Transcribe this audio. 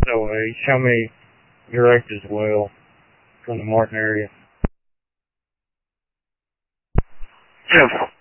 So show me direct as well from the Martin area. Yes.